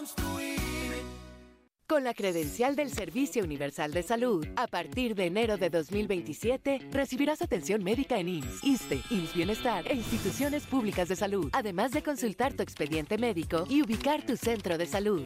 Con la credencial del Servicio Universal de Salud, a partir de enero de 2027, recibirás atención médica en IMSS, ISSSTE, IMSS Bienestar e instituciones públicas de salud, además de consultar tu expediente médico y ubicar tu centro de salud.